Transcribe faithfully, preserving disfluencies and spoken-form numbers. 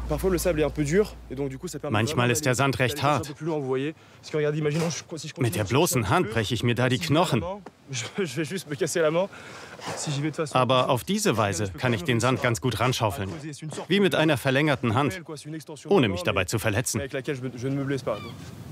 Manchmal ist der Sand recht hart. Mit der bloßen Hand breche ich mir da die Knochen. Aber auf diese Weise kann ich den Sand ganz gut ranschaufeln. Wie mit einer verlängerten Hand, ohne mich dabei zu verletzen.